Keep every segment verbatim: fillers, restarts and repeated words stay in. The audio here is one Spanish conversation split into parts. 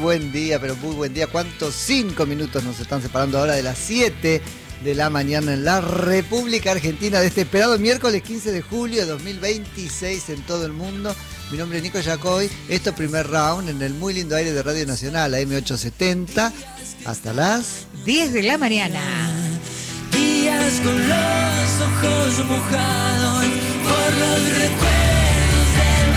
buen día, pero muy buen día. ¿Cuántos cinco minutos nos están separando ahora de las siete de la mañana en la República Argentina de este esperado miércoles quince de julio de dos mil veintiséis en todo el mundo? Mi nombre es Nico Yacoy. Esto primer round en el muy lindo aire de Radio Nacional, a eme ochocientos setenta, hasta las diez de la mañana. Días con los ojos mojados por los recuerdos del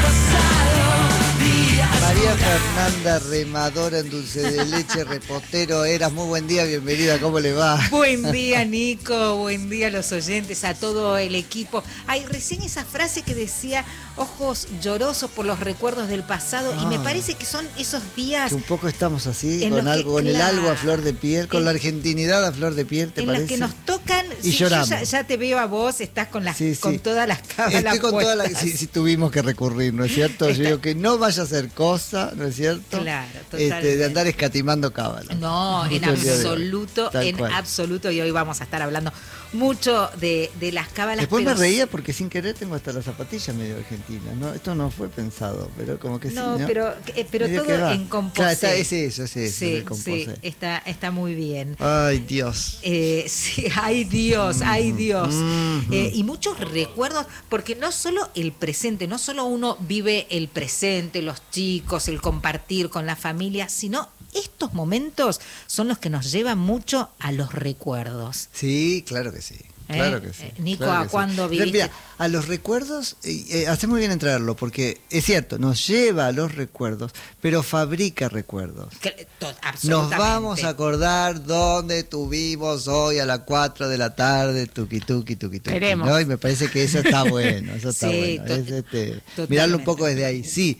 pasado. Días María Fernanda, remadora en dulce de leche, repostero, eras muy buen día, bienvenida, ¿cómo le va? Buen día, Nico, buen día a los oyentes, a todo el equipo. Ay, recién esa frase que decía ojos llorosos por los recuerdos del pasado, ah, y me parece que son esos días que un poco estamos así, con que, algo, con claro, el algo a flor de piel, con en, la argentinidad a flor de piel, ¿te en parece? En las que nos tocan, y sí, lloramos. Yo ya, ya te veo a vos, estás con las, sí, sí. con todas las cábalas. Estoy con todas las, si, si tuvimos que recurrir, ¿no es cierto? Está, yo digo que no vaya a ser cosa, ¿no es cierto? Claro, totalmente. Este, de andar escatimando cábalas. No, en absoluto, en cual. absoluto, y hoy vamos a estar hablando mucho de, de las cábalas. Después pero... me reía porque sin querer tengo hasta las zapatillas medio argentinas, ¿no? Esto no fue pensado, pero como que no, sí, ¿no? pero, eh, pero todo en composé. Claro, está, es eso, es eso, sí, el composé. Sí, está, está muy bien. Ay, Dios. Eh, sí, ay, Dios, mm, ay, Dios. Mm, eh, y muchos recuerdos, porque no solo el presente, no solo uno vive el presente, los chicos, el compartir con la familia, sino estos momentos son los que nos llevan mucho a los recuerdos. Sí, claro que sí. Claro que sí. Eh, Nico, claro ¿a cuándo sí. viviste? Mira, a los recuerdos, eh, eh, hace muy bien en traerlo, porque es cierto, nos lleva a los recuerdos, pero fabrica recuerdos. Que, to, nos vamos a acordar dónde tuvimos hoy a las cuatro de la tarde, tuqui, tuqui, tuqui, tuqui. Queremos. ¿No? Y me parece que eso está bueno, eso está sí, bueno. To- es, este, mirarlo un poco desde ahí. Sí,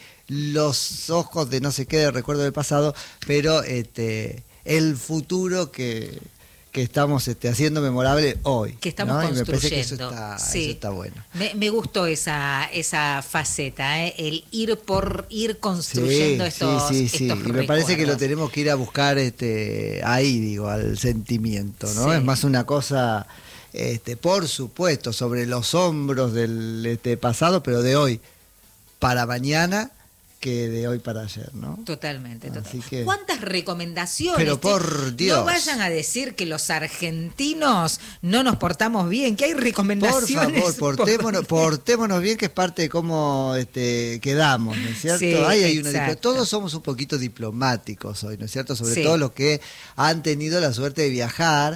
los ojos de no sé qué, de recuerdo del pasado, pero este el futuro que... que estamos este, haciendo memorable hoy. Que estamos ¿no? construyendo. Y me parece que eso está, sí. eso está bueno. Me, me gustó esa, esa faceta, ¿eh? El ir por ir construyendo sí, estos, sí, sí, estos sí. Y me parece que lo tenemos que ir a buscar este, ahí, digo, al sentimiento, ¿no? Sí. Es más una cosa, este, por supuesto, sobre los hombros del este, pasado, pero de hoy para mañana, que de hoy para ayer, ¿no? Totalmente, totalmente. Que... ¿Cuántas recomendaciones? Pero por Dios. No vayan a decir que los argentinos no nos portamos bien, que hay recomendaciones. Por favor, portémonos, portémonos bien, que es parte de cómo este, quedamos, ¿no es cierto? Sí, Ahí hay una exacto. Todos somos un poquito diplomáticos hoy, ¿no es cierto? Sobre sí. todo los que han tenido la suerte de viajar.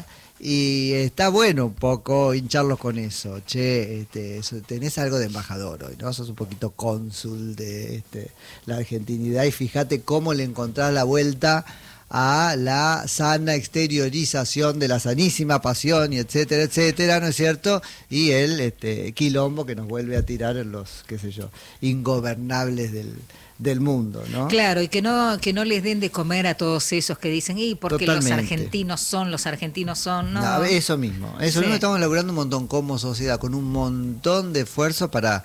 Y está bueno un poco hincharlos con eso. Che, este, tenés algo de embajador hoy, ¿no? Sos un poquito cónsul de este, la argentinidad y fíjate cómo le encontrás la vuelta a la sana exteriorización de la sanísima pasión y etcétera, etcétera, ¿no es cierto? Y el este, quilombo que nos vuelve a tirar en los, qué sé yo, ingobernables del... del mundo, ¿no? Claro, y que no que no les den de comer a todos esos que dicen, y porque Totalmente. los argentinos son, los argentinos son, ¿no? no eso mismo, eso sí. mismo estamos laburando un montón como sociedad, con un montón de esfuerzo para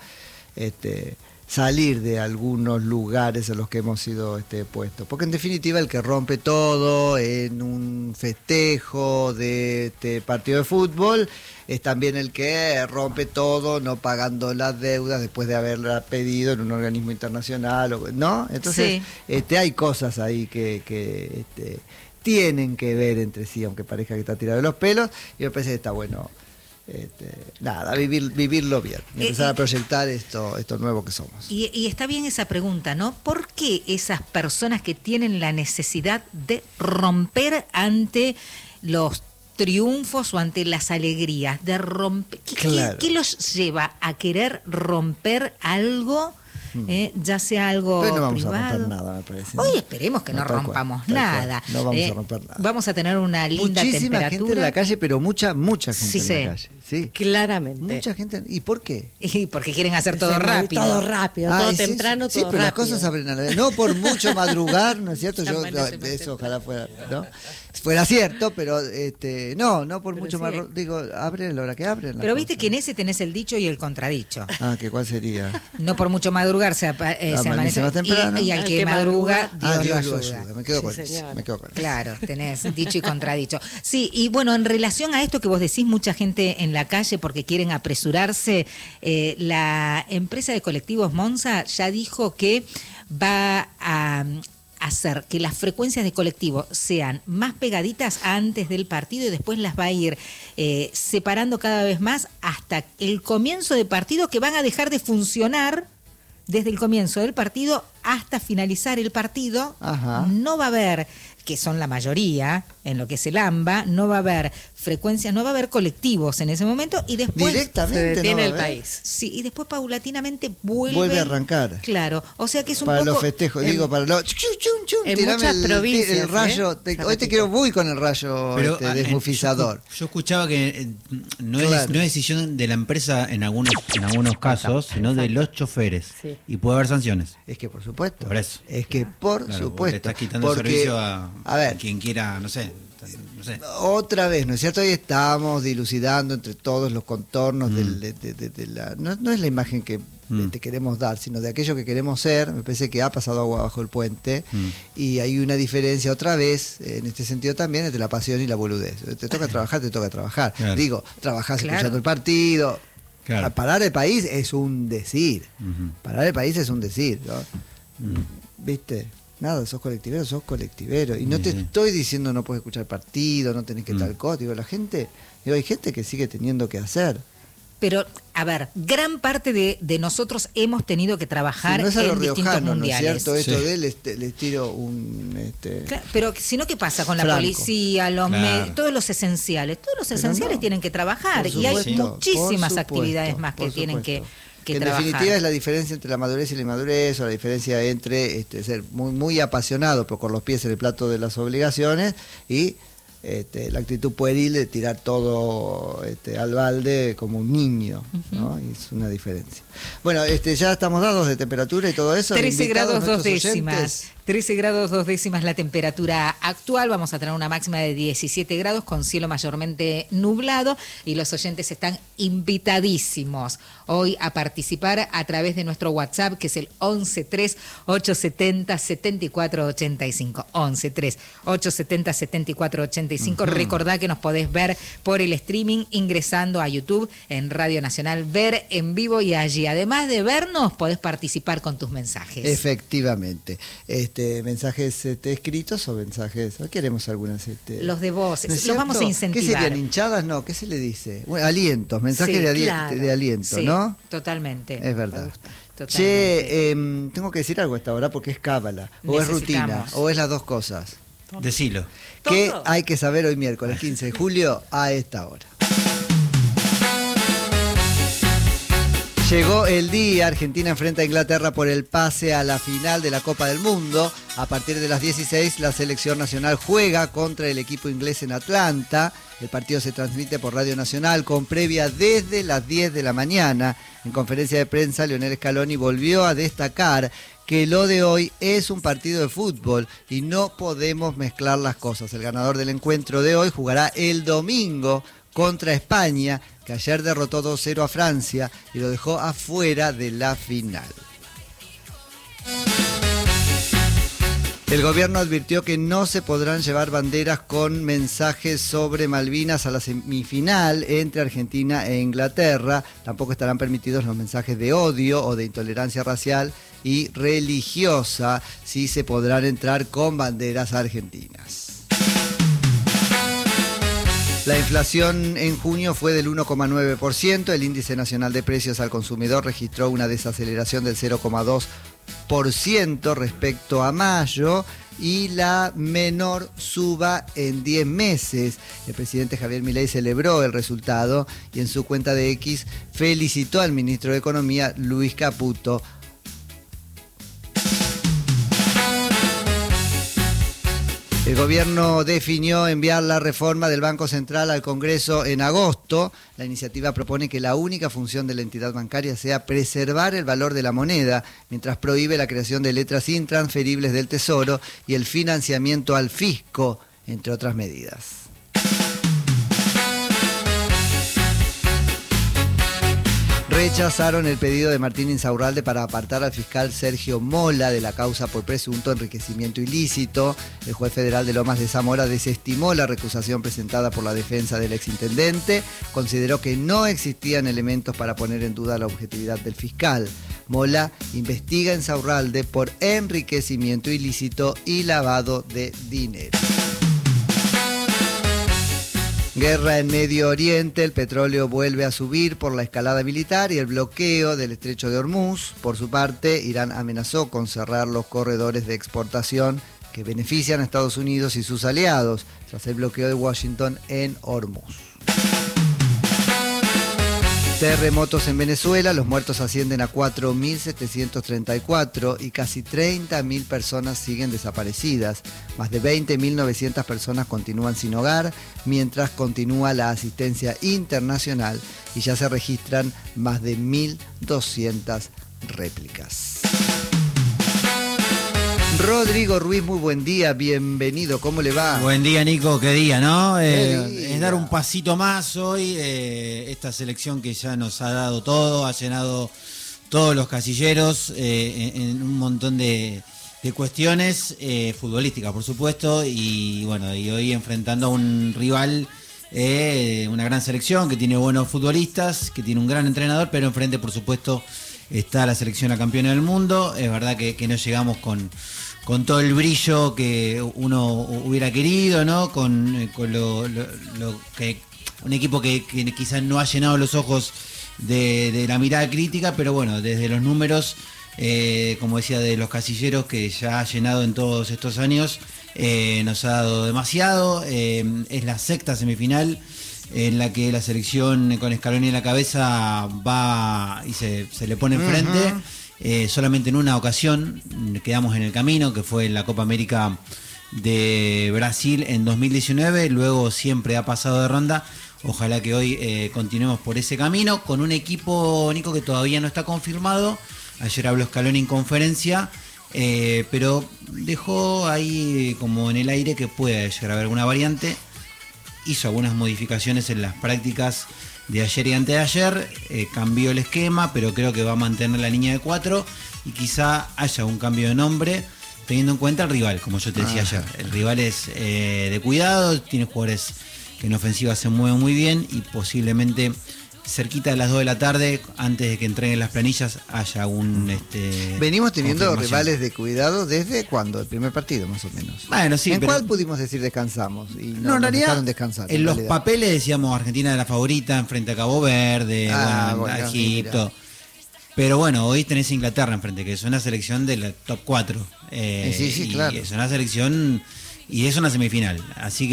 este, salir de algunos lugares en los que hemos sido este, puestos. Porque en definitiva el que rompe todo en un festejo de este partido de fútbol es también el que rompe todo no pagando las deudas después de haberla pedido en un organismo internacional, ¿no? Entonces sí. este, hay cosas ahí que, que este, tienen que ver entre sí, aunque parezca que está tirado de los pelos, y me parece que está bueno. Este, nada, vivir, vivirlo bien, empezar eh, a proyectar esto, esto nuevo que somos. Y, y está bien esa pregunta, ¿no? ¿Por qué esas personas que tienen la necesidad de romper ante los triunfos o ante las alegrías, de romper, ¿qué, claro. ¿qué, qué los lleva a querer romper algo? Eh, ya sea algo Pero no vamos privado. a romper nada, me parece. Hoy esperemos que no, no rompamos cual, nada. No vamos eh, a romper nada. Vamos a tener una linda Muchísima temperatura. gente en la calle, pero mucha, mucha gente sí, en sí. la calle. Sí, claramente. Mucha gente. ¿Y por qué? Y porque quieren hacer todo Se rápido. Todo rápido, ah, todo sí, temprano, sí, todo pero rápido. las cosas abren a la vez. No por mucho madrugar, ¿no es cierto? Yo, no, eso ojalá fuera, ¿no? Fuera cierto, pero este, no, no por pero mucho sí. más. Digo, abren la hora que abren. Pero cosa. viste que en ese tenés el dicho y el contradicho. Ah, ¿que cuál sería? No por mucho madrugar se, apa- eh, se amanece más temprano. Y, y al, Al que, que madruga, madruga, Dios, ah, Dios lo lo ayuda. ayuda. Me quedo Sí, con eso. señor. Me quedo con eso. Claro, tenés dicho y contradicho. Sí, y bueno, en relación a esto que vos decís, mucha gente en la calle porque quieren apresurarse, eh, la empresa de colectivos Monza ya dijo que va a hacer que las frecuencias de colectivo sean más pegaditas antes del partido y después las va a ir eh, separando cada vez más hasta el comienzo del partido, que van a dejar de funcionar desde el comienzo del partido hasta finalizar el partido. Ajá. No va a haber, que son la mayoría en lo que es el AMBA, no va a haber frecuencias, no va a haber colectivos en ese momento y después Directamente se detiene no el va a haber. país. sí, y después paulatinamente vuelve Vuelve a arrancar. Claro, o sea que es un Para poco los festejos, em, digo, para los... chum, chum, chum, En tirame muchas el, provincias, el rayo. ¿eh? Te- Ya hoy te repito. quiero muy con el rayo Pero, este, ah, desmufizador. Yo, yo escuchaba que eh, no, Claro. es, no es decisión de la empresa en algunos, en algunos casos, sino de los choferes. Sí. Y puede haber sanciones. Es que por supuesto. Por eso. Es que por Claro, vos supuesto. le estás quitando porque, el servicio a, a ver, a quien quiera, no sé. No sé. otra vez, ¿no es cierto? Hoy estamos dilucidando entre todos los contornos Mm. del- de, de- de- de la... No, no es la imagen que Mm. te queremos dar, sino de aquello que queremos ser. Me parece que ha pasado agua bajo el puente Mm. y hay una diferencia otra vez, en este sentido también, entre la pasión y la boludez. Te toca trabajar, te toca trabajar. Claro. Digo, trabajás Claro. escuchando el partido. Claro. Parar el país es un decir. Ujú. Parar el país es un decir, ¿no? ¿Viste? Nada, sos colectivero, sos colectivero. Y no Sí, te sí. estoy diciendo no puedes escuchar partido, no tenés que Mm. tal cosa. Digo, la gente, digo, hay gente que sigue teniendo que hacer. pero a ver, gran parte de, de nosotros hemos tenido que trabajar Si no es a en los distintos riojanos, ¿no es mundiales. cierto? Esto Sí. de les, les tiro un... Este, Claro, pero si no, ¿qué pasa con la Franco. policía, los Claro. medios, todos los esenciales? Todos los Pero esenciales no. tienen que trabajar Por y hay supuesto, muchísimas por actividades supuesto, más que por tienen que, supuesto. que en trabajar. definitiva es la diferencia entre la madurez y la inmadurez, o la diferencia entre este, ser muy, muy apasionado, pero con los pies en el plato de las obligaciones, y este, la actitud pueril de tirar todo este, al balde como un niño, ¿no? Y es una diferencia. Bueno, este, ya estamos dados de temperatura y todo eso. trece invitados grados dos nuestros décimas. oyentes. trece grados dos décimas la temperatura actual. Vamos a tener una máxima de diecisiete grados con cielo mayormente nublado y los oyentes están invitadísimos hoy a participar a través de nuestro WhatsApp, que es el once tres ochocientos setenta setenta y cuatro ochenta y cinco. once tres ochocientos setenta setenta y cuatro ochenta y cinco. Recordá que nos podés ver por el streaming ingresando a YouTube en Radio Nacional, ver en vivo, y allí, además de vernos, podés participar con tus mensajes. Efectivamente. Este, mensajes este, escritos o mensajes. ¿O queremos algunas? Este, Los de voz, ¿no es los vamos a cierto? incentivar. ¿Qué serían? ¿Hinchadas? No, ¿qué se le dice? Bueno, alientos, mensajes Sí, de, ali- claro. de aliento, Sí, ¿no? totalmente. Es verdad. Me gusta, totalmente. Che, em, tengo que decir algo a esta hora porque es cábala, o es rutina, Necesitamos. o es las dos cosas. Decilo. ¿Qué Todo. hay que saber hoy miércoles quince de julio a esta hora? Llegó el día, Argentina enfrenta a Inglaterra por el pase a la final de la Copa del Mundo. A partir de las dieciséis, la selección nacional juega contra el equipo inglés en Atlanta. El partido se transmite por Radio Nacional con previa desde las diez de la mañana. En conferencia de prensa, Lionel Scaloni volvió a destacar que lo de hoy es un partido de fútbol y no podemos mezclar las cosas. El ganador del encuentro de hoy jugará el domingo contra España, que ayer derrotó dos cero a Francia y lo dejó afuera de la final. El gobierno advirtió que no se podrán llevar banderas con mensajes sobre Malvinas a la semifinal entre Argentina e Inglaterra. Tampoco estarán permitidos los mensajes de odio o de intolerancia racial y religiosa. Sí se podrán entrar con banderas argentinas. La inflación en junio fue del uno coma nueve por ciento, el índice nacional de precios al consumidor registró una desaceleración del cero coma dos por ciento respecto a mayo y la menor suba en diez meses. El presidente Javier Milei celebró el resultado y en su cuenta de X felicitó al ministro de Economía, Luis Caputo. El gobierno definió enviar la reforma del Banco Central al Congreso en agosto. La iniciativa propone que la única función de la entidad bancaria sea preservar el valor de la moneda, mientras prohíbe la creación de letras intransferibles del Tesoro y el financiamiento al fisco, entre otras medidas. Rechazaron el pedido de Martín Insaurralde para apartar al fiscal Sergio Mola de la causa por presunto enriquecimiento ilícito. El juez federal de Lomas de Zamora desestimó la recusación presentada por la defensa del exintendente. Consideró que no existían elementos para poner en duda la objetividad del fiscal. Mola investiga en Saurralde por enriquecimiento ilícito y lavado de dinero. Guerra en Medio Oriente, el petróleo vuelve a subir por la escalada militar y el bloqueo del estrecho de Hormuz. Por su parte, Irán amenazó con cerrar los corredores de exportación que benefician a Estados Unidos y sus aliados tras el bloqueo de Washington en Hormuz. Terremotos en Venezuela, los muertos ascienden a cuatro mil setecientos treinta y cuatro y casi treinta mil personas siguen desaparecidas. Más de veinte mil novecientas personas continúan sin hogar, mientras continúa la asistencia internacional y ya se registran más de mil doscientas réplicas. Rodrigo Ruiz, muy buen día, bienvenido, ¿cómo le va? Buen día, Nico, qué día, ¿no? Qué Eh, día. Es dar un pasito más hoy, eh, esta selección que ya nos ha dado todo, ha llenado todos los casilleros eh, en, en un montón de, de cuestiones eh, futbolísticas, por supuesto, y bueno, y hoy enfrentando a un rival, eh, una gran selección que tiene buenos futbolistas, que tiene un gran entrenador, pero enfrente, por supuesto, está la selección la campeona del mundo. Es verdad que, que no llegamos con, con todo el brillo que uno hubiera querido, ¿no? Con, con lo, lo, lo que un equipo que, que quizás no ha llenado los ojos de, de la mirada crítica, pero bueno, desde los números, eh, como decía, de los casilleros que ya ha llenado en todos estos años, eh, nos ha dado demasiado. Eh, es la sexta semifinal en la que la selección con Scaloni en la cabeza va y se, se le pone enfrente. Uh-huh. Eh, solamente en una ocasión quedamos en el camino, que fue en la Copa América de Brasil en dos mil diecinueve, luego siempre ha pasado de ronda. Ojalá que hoy eh, continuemos por ese camino, con un equipo, Nico, que todavía no está confirmado. Ayer habló Scaloni en conferencia, eh, pero dejó ahí como en el aire que puede llegar a haber alguna variante. Hizo algunas modificaciones en las prácticas de ayer y antes de ayer, eh, cambió el esquema, pero creo que va a mantener la línea de cuatro y quizá haya un cambio de nombre, teniendo en cuenta el rival, como yo te decía ah, ayer. El rival es eh, de cuidado, tiene jugadores que en ofensiva se mueven muy bien y posiblemente cerquita de las dos de la tarde, antes de que entreguen las planillas, haya un... Este, Venimos teniendo rivales de cuidado desde cuando, el primer partido más o menos. Bueno, sí, ¿En pero, cuál pudimos decir descansamos? Y no, no en realidad, dejaron descansar. En, en los realidad. papeles decíamos Argentina era la favorita enfrente a Cabo Verde, ah, bueno, bueno, a Egipto. Mira. Pero bueno, hoy tenés Inglaterra enfrente, que es una selección de la top cuatro. Eh, sí, sí, y claro. Es una selección y es una semifinal. Así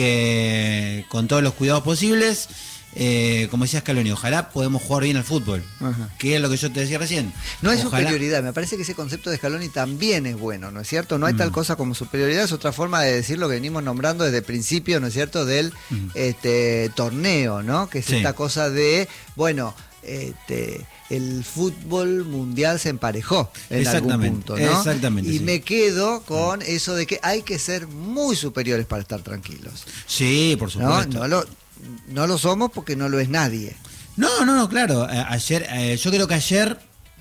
que con todos los cuidados posibles... Eh, como decía Scaloni, ojalá podemos jugar bien al fútbol. Ajá. Que es lo que yo te decía recién. No hay ojalá... superioridad, me parece que ese concepto de Scaloni también es bueno, ¿no es cierto? No hay mm. tal cosa como superioridad, es otra forma de decir lo que venimos nombrando desde el principio, ¿no es cierto? Del mm. este, torneo, ¿no? Que es sí. esta cosa de, bueno, este, el fútbol mundial se emparejó en algún punto, ¿no? Exactamente. Y sí. me quedo con eso de que hay que ser muy superiores para estar tranquilos. Sí, por supuesto. No, no lo... No lo somos porque no lo es nadie. No, no, no, claro. Ayer, eh, yo creo que ayer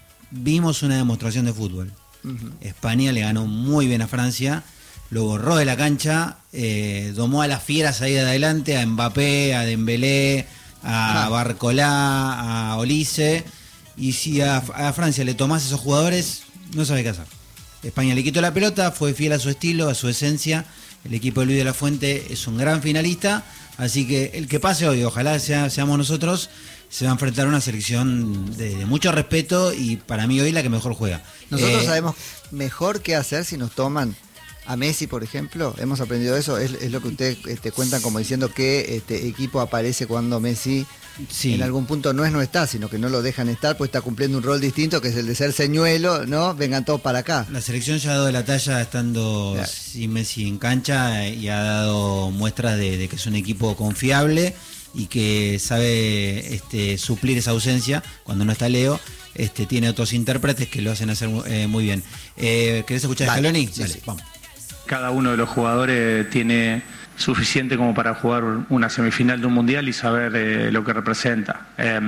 vimos una demostración de fútbol. Uh-huh. España le ganó muy bien a Francia, lo borró de la cancha, eh, domó a las fieras ahí de adelante, a Mbappé, a Dembélé, a ah. Barcolá, a Olise. Y si a, a Francia le tomás esos jugadores, no sabe qué hacer. España le quitó la pelota, fue fiel a su estilo, a su esencia. El equipo de Luis de la Fuente es un gran finalista. Así que el que pase hoy, ojalá sea, seamos nosotros, se va a enfrentar a una selección de, de mucho respeto y para mí hoy la que mejor juega. Nosotros eh, sabemos mejor qué hacer si nos toman a Messi, por ejemplo. Hemos aprendido eso. Es, es lo que ustedes este, cuentan como diciendo que este equipo aparece cuando Messi sí. en algún punto no es no está, sino que no lo dejan estar, pues está cumpliendo un rol distinto, que es el de ser señuelo, ¿no? Vengan todos para acá. La selección ya ha dado la talla estando claro. sin Messi en cancha y ha dado muestras de, de que es un equipo confiable y que sabe este, suplir esa ausencia cuando no está Leo. Este, tiene otros intérpretes que lo hacen hacer eh, muy bien. Eh, ¿Querés escuchar a Scaloni? Sí, Dale, sí. vamos. Cada uno de los jugadores tiene suficiente como para jugar una semifinal de un mundial y saber eh, lo que representa. Eh,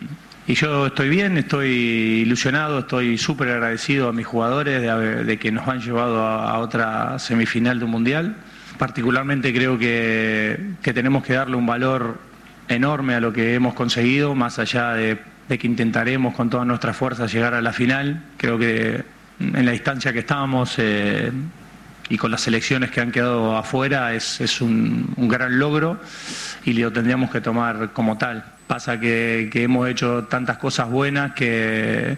y yo estoy bien, estoy ilusionado, estoy súper agradecido a mis jugadores de, de que nos han llevado a, a otra semifinal de un mundial. Particularmente creo que, que tenemos que darle un valor enorme a lo que hemos conseguido, más allá de, de que intentaremos con todas nuestras fuerzas llegar a la final. Creo que en la distancia que estábamos eh, y con las selecciones que han quedado afuera es, es un, un gran logro y lo tendríamos que tomar como tal. Pasa que, que hemos hecho tantas cosas buenas que,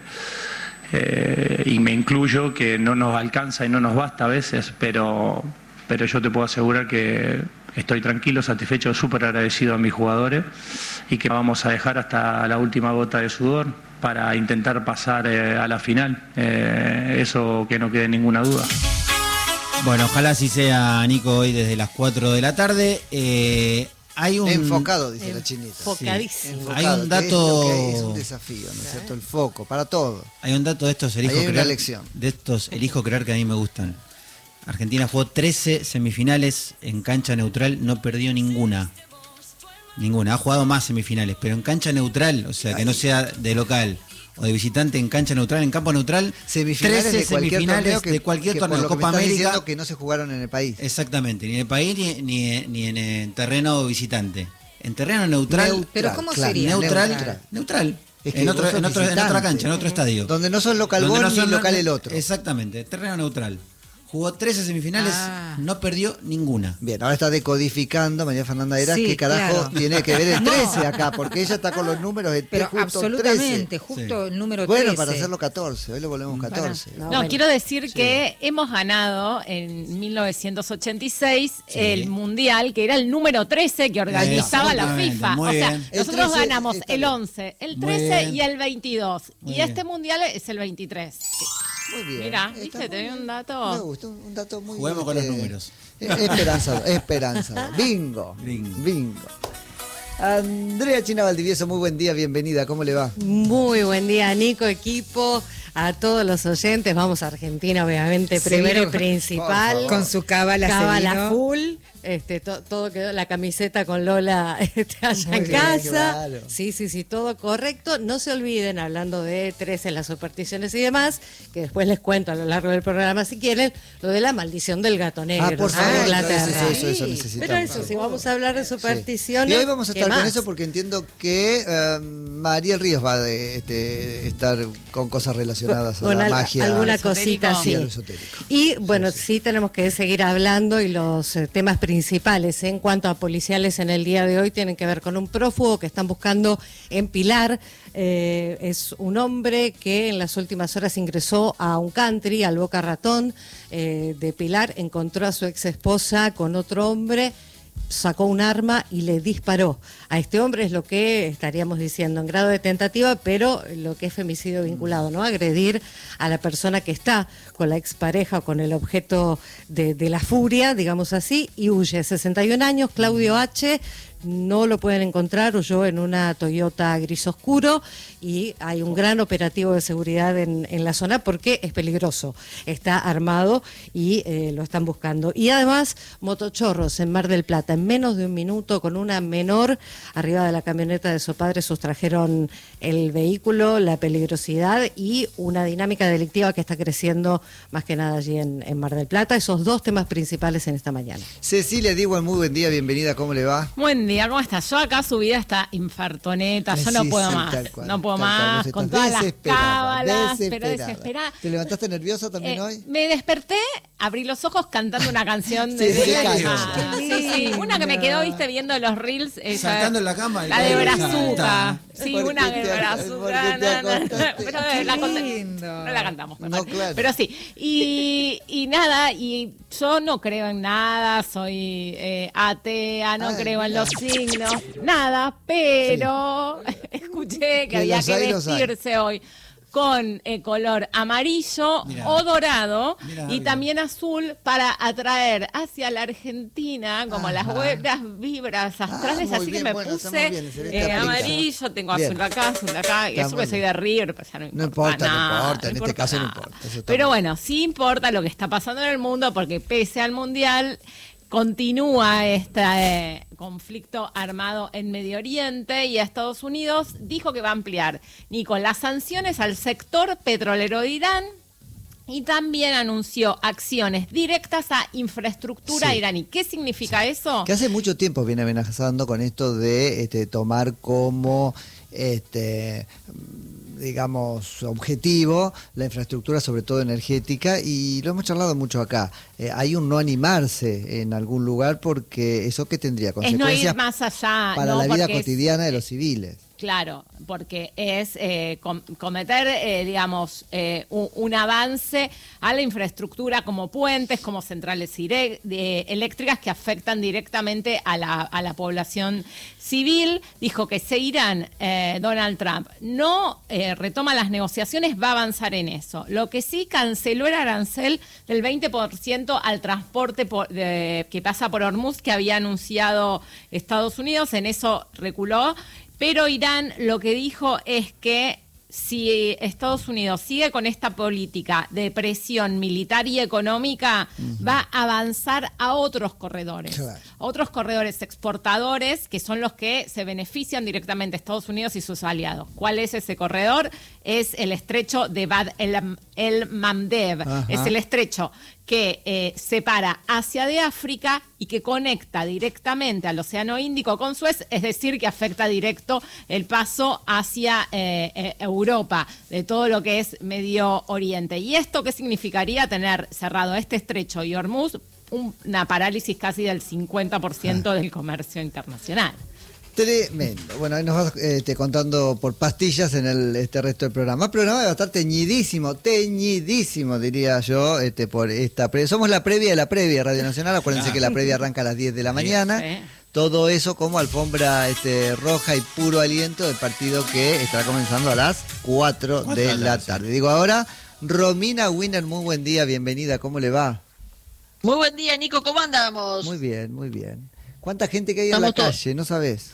eh, y me incluyo, que no nos alcanza y no nos basta a veces, pero, pero yo te puedo asegurar que estoy tranquilo, satisfecho, súper agradecido a mis jugadores y que vamos a dejar hasta la última gota de sudor para intentar pasar eh, a la final. Eh, eso que no quede ninguna duda. Bueno, ojalá así sea, Nico, hoy desde las cuatro de la tarde. Eh, hay un... Enfocado, dice la chinita. Enfocadísimo. Enfocado, Hay un que dato- es lo que es un desafío, ¿no es cierto? El foco, para todo. Hay un dato de estos elijo Ahí hay una creer, lección. de estos elijo creer que a mí me gustan. Argentina jugó trece semifinales en cancha neutral, no perdió ninguna. Ninguna. Ha jugado más semifinales, pero en cancha neutral, o sea, que no sea de local o de visitante, en cancha neutral, en campo neutral, Semifinales trece de cualquier semifinales torneo que, de cualquier que torneo, por lo que Copa me estás América. diciendo que no se jugaron en el país. Exactamente, ni en el país ni, ni, ni en, en terreno visitante. En terreno neutral, Neutral, Pero ¿cómo claro, sería? neutral, neutral. neutral. Es que En, vos otro, sos en, otro, en visitante. otra cancha, en otro estadio. Donde no sos local Donde vos no ni son- local el otro. Exactamente, terreno neutral. Jugó trece semifinales, Ah. no perdió ninguna. Bien, ahora está decodificando María Fernanda Eras Sí, qué carajo claro. tiene que ver el No. trece acá, porque ella está con los números de Pero justo absolutamente, trece. justo el número Bueno, trece. para hacerlo catorce, hoy lo volvemos catorce. No, bueno. quiero decir que hemos ganado en mil novecientos ochenta y seis el Mundial, que era el número trece que organizaba la Exactamente, FIFA. muy O sea, bien. El nosotros trece ganamos está el bien. once, el Muy trece bien. y el veintidós. Muy y bien. este Mundial es el veintitrés. Muy bien. Mirá, Está ¿viste? muy Te doy bien. un dato. Me gusta, un, un dato muy... Juguemos con los este, números. eh, Esperanzador, esperanzador. Bingo. Bingo. Bingo. Andrea China Valdivieso, muy buen día, bienvenida, ¿cómo le va? Muy buen día, Nico, equipo, a todos los oyentes. Vamos a Argentina, obviamente, Sí, primero y por principal. favor. Con su cábala se Cábala vino. full, este, to- todo quedó, la camiseta con Lola este, allá Muy en bien, casa. claro. Sí, sí, sí, todo correcto. No se olviden, hablando de trece, las supersticiones y demás, que después les cuento a lo largo del programa, si quieren, lo de la maldición del gato negro. Ah, por en favor, Inglaterra. eso, eso, eso Sí, necesitamos. Pero eso, si vamos a hablar de Sí. supersticiones. Y hoy vamos a ¿qué estar con más? eso porque entiendo que eh, Mariel Ríos va a este, estar con cosas relacionadas a Con la al- magia. alguna esotérico. cosita Sí, así. a lo esotérico. Y bueno, sí, tenemos que seguir hablando y los eh, temas principales en cuanto a policiales en el día de hoy tienen que ver con un prófugo que están buscando en Pilar. Eh, es un hombre que en las últimas horas ingresó a un country, al Boca Ratón eh, de Pilar, encontró a su ex esposa con otro hombre, sacó un arma y le disparó. A este hombre es lo que estaríamos diciendo en grado de tentativa, pero lo que es femicidio vinculado, ¿no? Agredir a la persona que está con la expareja o con el objeto de, de la furia, digamos así, y huye. sesenta y un años, Claudio H., no lo pueden encontrar, huyó en una Toyota gris oscuro y hay un gran operativo de seguridad en, en la zona porque es peligroso, está armado y eh, lo están buscando. Y además, motochorros en Mar del Plata, en menos de un minuto con una menor arriba de la camioneta de su padre sustrajeron el vehículo, la peligrosidad y una dinámica delictiva que está creciendo más que nada allí en, en Mar del Plata. Esos dos temas principales en esta mañana. Cecilia Diwan, muy buen día, bienvenida, ¿cómo le va? Buen día, ¿cómo estás? Yo acá subida está infartoneta, yo Sí, no puedo sí, más, tal cual, no puedo tal cual, más, vos con estás todas las desesperada, cábalas, pero desesperada. desesperada. ¿Te levantaste nerviosa también Eh, hoy? me desperté, abrí los ojos cantando una canción de Sí, sí, de- cayó. Ah, Qué sí, sí, una que me quedó, linda. viste, viendo los reels. esa- Saltando en la cama. La de y- Brazuca. Sí, ¿Por una qué de te- Brazuca. por qué te na, na, acostaste? Pero Qué la conté- lindo. no la cantamos, No, mejor. claro. Pero sí. Y, y nada, y yo no creo en nada, soy eh, atea, no Ay, creo en mira. los signos, nada, pero escuché que, Que había los que hay, los hay. vestirse hoy con eh, color amarillo Mirá. o dorado Mirá, y mirá. también azul para atraer hacia la Argentina como las Ajá. buenas vibras astrales, muy así bien, que me bueno, estamos puse bien, se ve que eh, aplica. amarillo, tengo Bien. azul acá, azul acá, y Está eso muy que soy bien. de River, pues ya no importa, No importa, no nada, importa, en este caso no nada. importa, eso está Pero muy bueno, sí importa lo que está pasando en el mundo porque pese al Mundial continúa este eh, conflicto armado en Medio Oriente y Estados Unidos dijo que va a ampliar, Nico, las sanciones al sector petrolero de Irán y también anunció acciones directas a infraestructura Sí. iraní. ¿Qué significa eso? Que hace mucho tiempo viene amenazando con esto de este, tomar como este digamos, objetivo, la infraestructura, sobre todo energética, y lo hemos charlado mucho acá. Eh, hay un no animarse en algún lugar porque eso que tendría consecuencias es no ir más allá, para ¿no? la vida Porque cotidiana es, de los civiles. Claro, porque es eh, com cometer, eh, digamos, eh, un, un avance a la infraestructura como puentes, como centrales de, eléctricas que afectan directamente a la, a la población civil. Dijo que seguirán, eh, Donald Trump no eh, retoma las negociaciones, va a avanzar en eso. Lo que sí canceló el arancel del veinte por ciento al transporte por, de, que pasa por Hormuz, que había anunciado Estados Unidos, en eso reculó. Pero Irán lo que dijo es que si Estados Unidos sigue con esta política de presión militar y económica, uh-huh. va a avanzar a otros corredores, claro. a otros corredores exportadores que son los que se benefician directamente Estados Unidos y sus aliados. ¿Cuál es ese corredor? Es el estrecho de Bab el, el Mandeb, uh-huh. es el estrecho que eh, separa Asia de África y que conecta directamente al Océano Índico con Suez, es decir, que afecta directo el paso hacia eh, eh, Europa, de todo lo que es Medio Oriente. ¿Y esto qué significaría? Tener cerrado este estrecho y Hormuz, una parálisis casi del cincuenta por ciento ah. del comercio internacional. Tremendo. Bueno, ahí nos vas este, contando por pastillas en el este resto del programa. El programa va a estar teñidísimo, teñidísimo, diría yo, este por esta pre somos la previa de la previa, Radio Nacional. Acuérdense ah. que la previa arranca a las diez de la mañana. Sí. Todo eso como alfombra este, roja y puro aliento del partido que estará comenzando a las cuatro de la tarde. Digo ahora, Romina Wiener, muy buen día, bienvenida, ¿cómo le va? Muy buen día, Nico, ¿cómo andamos? Muy bien, muy bien. ¿Cuánta gente que hay en la calle? ¿No sabés?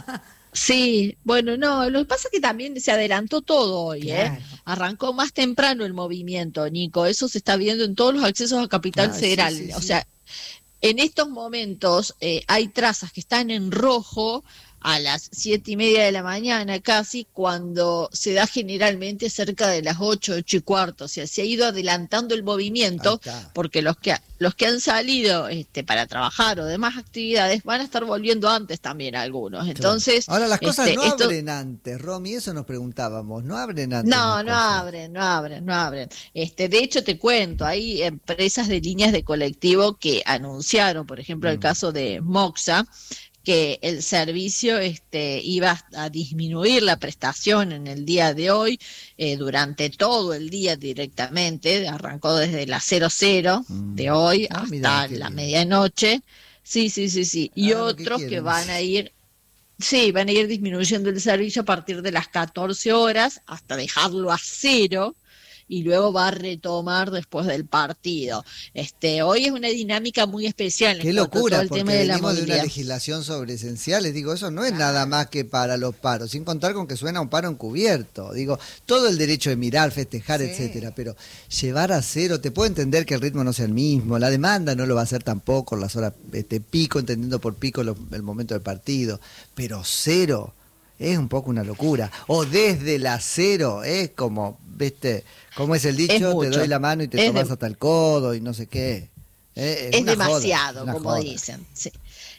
Sí, bueno, no, lo que pasa es que también se adelantó todo hoy, claro. ¿eh? Arrancó más temprano el movimiento, Nico, eso se está viendo en todos los accesos a Capital ah, Federal, sí, sí, o sí. sea, en estos momentos eh, hay trazas que están en rojo a las siete y media de la mañana casi, cuando se da generalmente cerca de las ocho, ocho y cuarto, o sea, se ha ido adelantando el movimiento, porque los que los que han salido este, para trabajar o demás actividades van a estar volviendo antes también algunos, entonces... Ahora las cosas este, no esto... abren antes, Romy, eso nos preguntábamos, no abren antes. No, no abren, no abren, no abren. Este, de hecho te cuento, hay empresas de líneas de colectivo que anunciaron, por ejemplo, mm. el caso de Moxa, que el servicio este, iba a disminuir la prestación en el día de hoy, eh, durante todo el día directamente, arrancó desde las cero cero mm. de hoy ah, hasta mira, la bien. medianoche, sí, sí, sí, sí, y ah, otros que, que van a ir, sí, van a ir disminuyendo el servicio a partir de las catorce horas hasta dejarlo a cero, y luego va a retomar después del partido. Este, hoy es una dinámica muy especial. Qué locura, todo el porque tema de venimos la de una legislación sobre esenciales. Digo, eso no es ah. nada más que para los paros, sin contar con que suena un paro encubierto. Digo, todo el derecho de mirar, festejar, sí. etcétera, pero llevar a cero, te puedo entender que el ritmo no sea el mismo, la demanda no lo va a hacer tampoco, las horas este, pico, entendiendo por pico lo, el momento del partido, pero cero es un poco una locura. O desde la cero, es como, viste, como es el dicho, te doy la mano y te es tomás de... hasta el codo y no sé qué. Eh, es es demasiado, joda, como joda. dicen. Sí.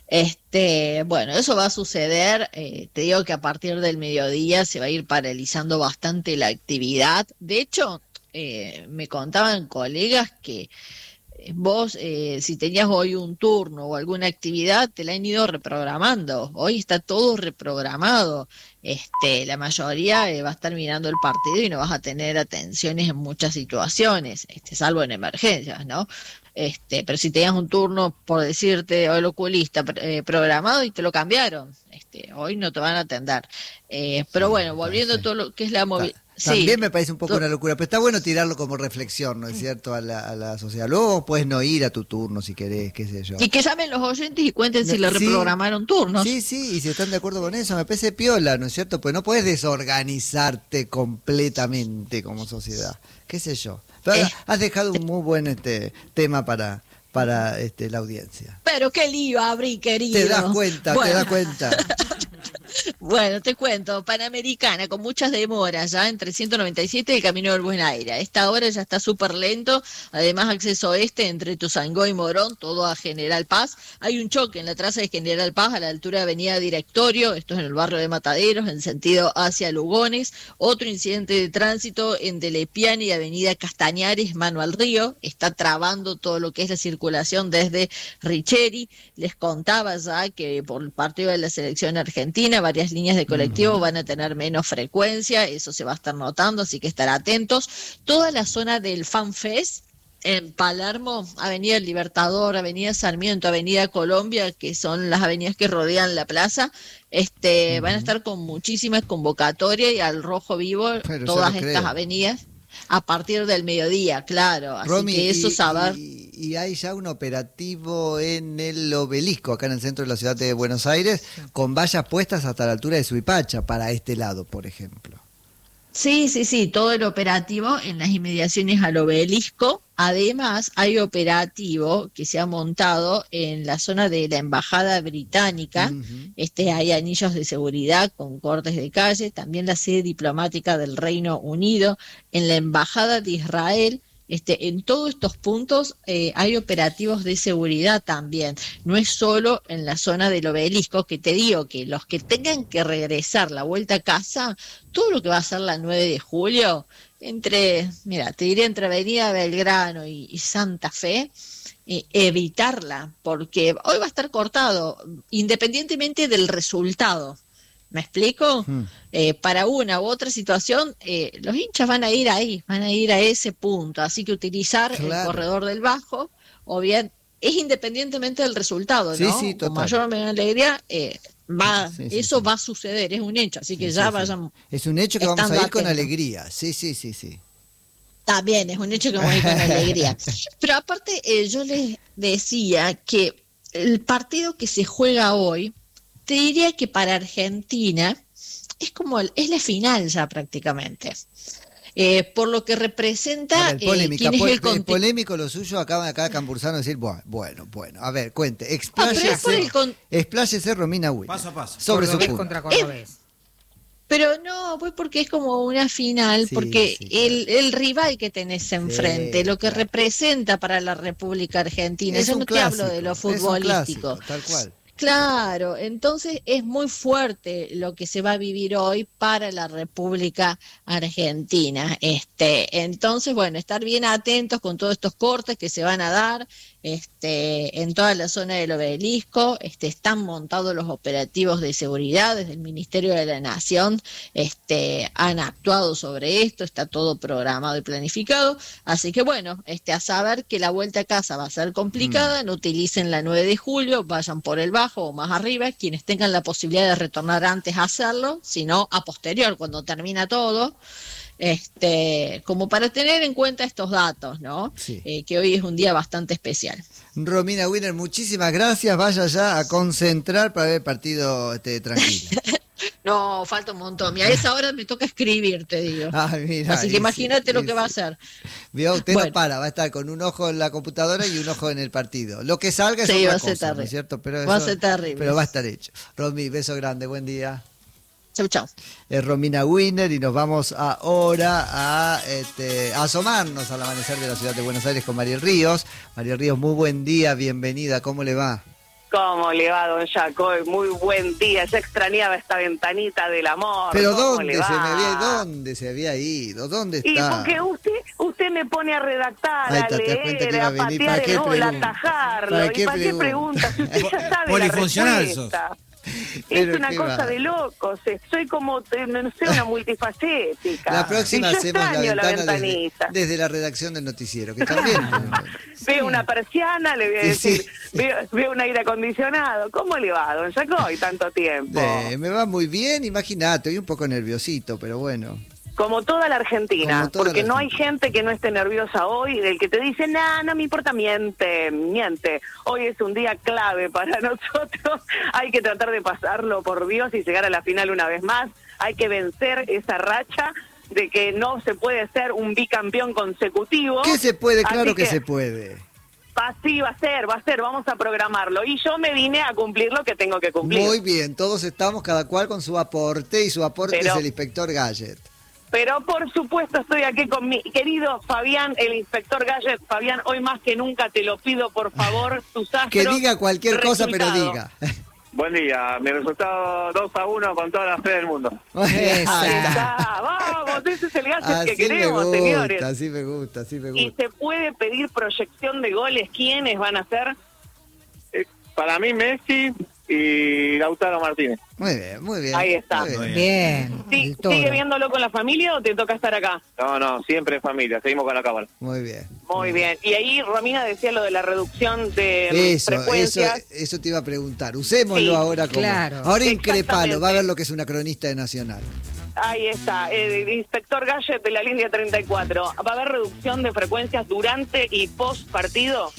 Este, bueno, eso va a suceder, eh, te digo que a partir del mediodía se va a ir paralizando bastante la actividad. De hecho, eh, me contaban colegas que vos, eh, si tenías hoy un turno o alguna actividad, te la han ido reprogramando. Hoy está todo reprogramado. Este, la mayoría eh, va a estar mirando el partido y no vas a tener atenciones en muchas situaciones, este, salvo en emergencias, ¿no? Este, pero si tenías un turno, por decirte, o el oculista eh, programado y te lo cambiaron, este, hoy no te van a atender. Eh, pero sí, bueno, volviendo sí. a todo lo que es la movilidad. También sí. me parece un poco una locura, pero está bueno tirarlo como reflexión, ¿no es cierto?, a la, a la sociedad. Luego puedes no ir a tu turno si querés, qué sé yo. Y que llamen los oyentes y cuenten si le sí, reprogramaron turnos. Sí, sí, y si están de acuerdo con eso, me parece piola, ¿no es cierto? Pues no puedes desorganizarte completamente como sociedad, qué sé yo. Pero eh, has dejado un muy buen este tema para... para este, la audiencia. Pero qué lío abrí, querido. Te das cuenta, bueno. te das cuenta. Bueno, te cuento, Panamericana, con muchas demoras ya entre ciento noventa y siete y el Camino del Buen Aire. A esta hora ya está súper lento, además acceso oeste entre Tuzangó y Morón, todo a General Paz. Hay un choque en la traza de General Paz a la altura de Avenida Directorio, esto es en el barrio de Mataderos, en sentido hacia Lugones. Otro incidente de tránsito en Delepiane y Avenida Castañares, mano al río, está trabando todo lo que es la circulación desde Richeri. Les contaba ya que por el partido de la selección argentina, varias líneas de colectivo van a tener menos frecuencia, eso se va a estar notando, así que estar atentos. Toda la zona del FanFest en Palermo, Avenida El Libertador, Avenida Sarmiento, Avenida Colombia, que son las avenidas que rodean la plaza, este, uh-huh. van a estar con muchísimas convocatorias y al rojo vivo Pero todas estas creo. avenidas a partir del mediodía, claro. Así Romy, que eso y, saber. Y, y hay ya un operativo en el Obelisco, acá en el centro de la ciudad de Buenos Aires, con vallas puestas hasta la altura de Suipacha, para este lado, por ejemplo. Sí, sí, sí, todo el operativo en las inmediaciones al Obelisco. Además, hay operativo que se ha montado en la zona de la Embajada Británica. Uh-huh. Este, hay anillos de seguridad con cortes de calle. También la sede diplomática del Reino Unido, en la Embajada de Israel. Este, en todos estos puntos eh, hay operativos de seguridad también. No es solo en la zona del Obelisco, que te digo que los que tengan que regresar la vuelta a casa, todo lo que va a ser la nueve de julio, entre, mira, te diré entre Avenida Belgrano y, y Santa Fe, eh, evitarla, porque hoy va a estar cortado, independientemente del resultado. ¿Me explico? Hmm. Eh, para una u otra situación, eh, los hinchas van a ir ahí, van a ir a ese punto. Así que utilizar claro. el corredor del Bajo, o bien, es independientemente del resultado, sí, ¿no? Sí, Con mayor o menor alegría, eh, va, sí, sí, eso sí. va a suceder, es un hecho. Así que sí, ya sí, vayan. Es un hecho que vamos a ir con alegría. Sí, sí, sí, sí. También es un hecho que vamos a ir con alegría. Pero aparte, eh, yo les decía que el partido que se juega hoy, te diría que para Argentina es como el, es la final ya prácticamente. Eh, por lo que representa el polémica, eh, quién po- es el conte- polémico lo suyo, acaba acá Cambursano decir, bueno, bueno, bueno, a ver, cuente, expláyese, ah, con- expláyese Romina Will. Paso a paso. Sobre Cordobés su punto. contra Cordobés. Eh, pero no, pues porque es como una final, Sí, porque sí, el, el rival que tenés enfrente, Sí, lo que claro. representa para la República Argentina, Es yo un no te hablo clásico, de lo es un futbolístico. clásico, tal cual. Claro, entonces es muy fuerte lo que se va a vivir hoy para la República Argentina. Este, entonces, bueno, estar bien atentos con todos estos cortes que se van a dar este, en toda la zona del Obelisco. Este, están montados los operativos de seguridad desde el Ministerio de la Nación. Este, han actuado sobre esto, está todo programado y planificado. Así que bueno, este, a saber que la vuelta a casa va a ser complicada, mm. no utilicen la nueve de julio, vayan por el Bajo o más arriba, quienes tengan la posibilidad de retornar antes a hacerlo, sino a posterior, cuando termina todo, este, como para tener en cuenta estos datos, ¿no? Sí. Eh, que hoy es un día bastante especial. Romina Winner, muchísimas gracias, vaya ya a concentrar para ver el partido este, tranquilo. No, falta un montón. Y a esa hora me toca escribir, te digo. Ah, mira, Así que imagínate sí, lo sí, que va a sí. hacer. Vio, usted Bueno. no para, va a estar con un ojo en la computadora y un ojo en el partido. Lo que salga es Sí, otra va a ser cosa, ¿no terrible. es cierto? Pero Va a eso- ser terrible. Pero va a estar hecho. Romy, beso grande, buen día. Chau, chau. Es Romina Winner y nos vamos ahora a, este, a asomarnos al amanecer de la ciudad de Buenos Aires con Mariel Ríos. Mariel Ríos, muy buen día, bienvenida, ¿cómo le va? ¿Cómo le va, don Jaco? Muy buen día. Ya extrañaba esta ventanita del amor. Pero ¿Cómo ¿dónde le se va? me había dónde se había ido? ¿Dónde Y está? porque usted usted me pone a redactar, Ahí a está, te das cuenta que leer, iba a a venir. patear ¿Para qué el gol, a pregunta? atajarlo. ¿Para ¿Y qué para qué pregunta? pregunta? Si usted ya sabe la Polifuncional respuesta. Pero Es una qué cosa va. de locos. eh, Soy como, eh, no sé, una multifacética. La próxima Y yo hacemos la extraño la ventana desde, ventanita. desde la redacción del noticiero, que también... Veo una persiana, le voy a Sí, decir, sí. Veo, veo un aire acondicionado. ¿Cómo le va, don Jaco? Y tanto tiempo. Eh, me va muy bien, imagínate, estoy un poco nerviosito, pero bueno. Como toda la Argentina, Como toda porque la no hay Argentina. gente que no esté nerviosa hoy, del que te dice, nah, no me importa, miente, miente. Hoy es un día clave para nosotros, hay que tratar de pasarlo por Dios y llegar a la final una vez más, hay que vencer esa racha de que no se puede ser un bicampeón consecutivo. ¿Qué se puede? Así Claro que se puede. Así va a ser, va a ser, vamos a programarlo. Y yo me vine a cumplir lo que tengo que cumplir. Muy bien, todos estamos cada cual con su aporte y su aporte Pero- es el inspector Gadget. Pero por supuesto estoy aquí con mi querido Fabián, el inspector Gadget. Fabián, hoy más que nunca te lo pido, por favor, tus astros. Que diga cualquier cosa, pero resultado. diga. Buen día, mi resultado dos a uno con toda la fe del mundo. Ahí está, vamos, ese es el Gadget Así que queremos, me gusta, señores. así me gusta, así me Y gusta. se puede pedir proyección de goles. ¿Quiénes van a ser? Eh, para mí Messi y Lautaro Martínez. Muy bien, muy bien. Ahí está. muy bien. Bien. Sí, el toro. ¿Sigue viéndolo con la familia o te toca estar acá? No, no, siempre en familia, seguimos con la cámara. Muy bien. Muy bien. Y ahí Romina decía lo de la reducción de mm, Eso, eso, frecuencias. eso te iba a preguntar. Usémoslo Sí, ahora como. claro. Ahora Exactamente. increpalo, va a ver lo que es una cronista de Nacional. Ahí está, el inspector Gadget de la línea treinta y cuatro. ¿Va a haber reducción de frecuencias durante y post partido?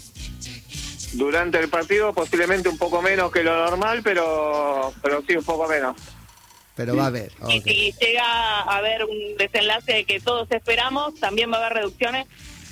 Durante el partido posiblemente un poco menos que lo normal, pero pero sí un poco menos. Pero va a haber. Y ok. si llega a haber un desenlace que todos esperamos, ¿también va a haber reducciones?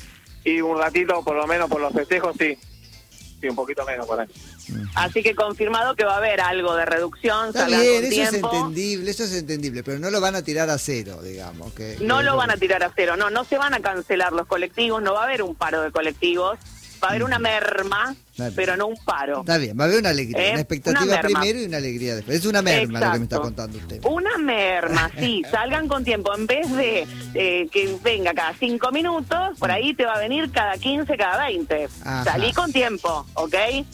Y un ratito, por lo menos por los festejos, sí. Sí, un poquito menos por ahí. Así que confirmado que va a haber algo de reducción, Está salgan bien, con eso es tiempo. entendible, eso es entendible, pero no lo van a tirar a cero, digamos. Que, No que- lo van a tirar a cero, no, no se van a cancelar los colectivos, no va a haber un paro de colectivos, va a haber una merma, Dale. pero no un paro. Está bien, va a haber una alegría, Eh, una expectativa una merma. primero y una alegría después. Es una merma lo que me está Exacto. contando usted. Una merma, sí, salgan con tiempo. En vez de eh, que venga cada cinco minutos, por ahí te va a venir cada quince, cada veinte. Ajá. Salí con tiempo, ¿ok?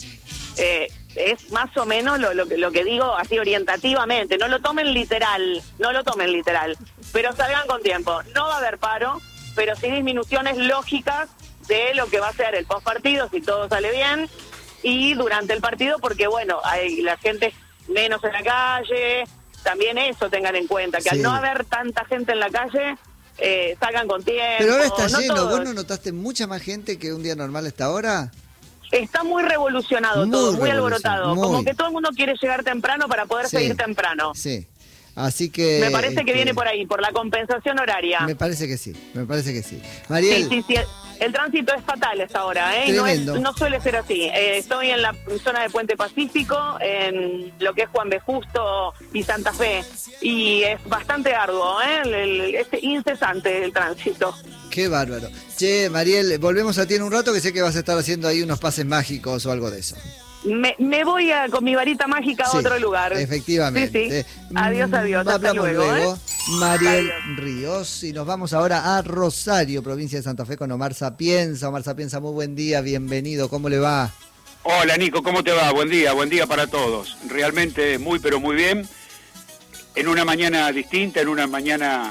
Eh, es más o menos lo, lo, que- lo que digo así orientativamente. No lo tomen literal, no lo tomen literal, pero salgan con tiempo. No va a haber paro, pero sí disminuciones lógicas de lo que va a ser el postpartido, si todo sale bien, y durante el partido, porque bueno, hay la gente menos en la calle, también eso tengan en cuenta, que Sí. al no haber tanta gente en la calle, eh, salgan con tiempo. Pero ahora está no lleno, todos. ¿vos no notaste mucha más gente que un día normal a esta hora? Está muy revolucionado Muy todo, muy revolucionado, alborotado, como muy. que todo el mundo quiere llegar temprano para poder Sí. seguir temprano. Sí. Así que. Me parece que este, viene por ahí, por la compensación horaria. Me parece que sí, me parece que sí. Sí, Mariel, sí, sí. El tránsito es fatal a esta hora, ¿eh? No, es- Tremendo. no suele ser así. Eh, estoy en la zona de Puente Pacífico, en lo que es Juan B. Justo y Santa Fe. Y es bastante arduo, ¿eh? El- el- es incesante el tránsito. qué bárbaro. Che, Mariel, volvemos a ti en un rato que sé que vas a estar haciendo ahí unos pases mágicos o algo de eso. Me, me voy a, con mi varita mágica a Sí, otro lugar. Efectivamente. Sí, sí. Adiós, adiós. Mm, Hasta Hablamos luego, luego. ¿eh? Mariel Adiós. Ríos. Y nos vamos ahora a Rosario, provincia de Santa Fe, con Omar Sapienza. Omar Sapienza, muy buen día, bienvenido. ¿Cómo le va? Hola Nico, ¿cómo te va? Buen día, buen día para todos. Realmente muy pero muy bien. En una mañana distinta, en una mañana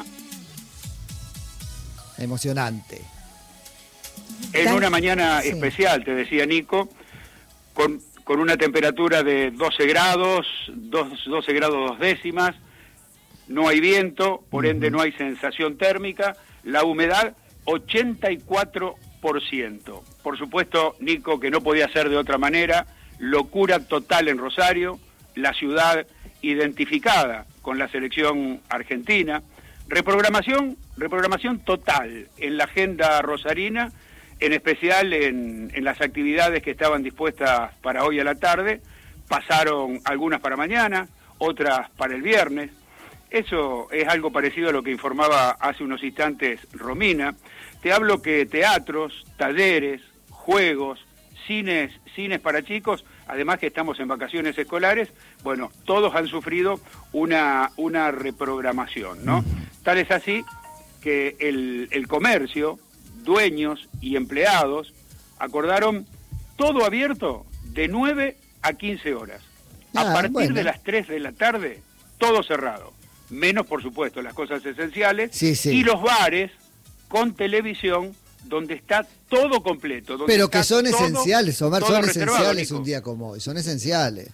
Emocionante. en una mañana Sí. especial, te decía Nico, con, con una temperatura de doce grados, dos, doce grados dos décimas, no hay viento, por ende no hay sensación térmica, la humedad ochenta y cuatro por ciento. Por supuesto, Nico, que no podía ser de otra manera, locura total en Rosario, la ciudad identificada con la selección argentina, reprogramación, reprogramación total en la agenda rosarina, en especial en, en las actividades que estaban dispuestas para hoy a la tarde, pasaron algunas para mañana, otras para el viernes. Eso es algo parecido a lo que informaba hace unos instantes Romina. Te hablo que teatros, talleres, juegos, cines, cines para chicos, además que estamos en vacaciones escolares, bueno, todos han sufrido una, una reprogramación, ¿no? Tal es así que el, el comercio, dueños y empleados acordaron todo abierto de nueve a quince horas. A Ah, partir bueno. de las tres de la tarde, todo cerrado. Menos, por supuesto, las cosas esenciales. Sí, sí. Y los bares con televisión, donde está todo completo. donde Pero que está son todo- esenciales, Omar, todo son reservado, esenciales Nico. un día como hoy, son esenciales.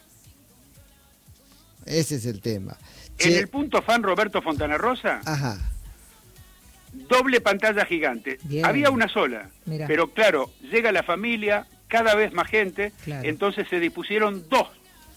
Ese es el tema. En Che, el punto fan Roberto Fontana Rosa, ajá. doble pantalla gigante. Bien. Había una sola, Mirá. pero claro, llega la familia, cada vez más gente, Claro. entonces se dispusieron dos.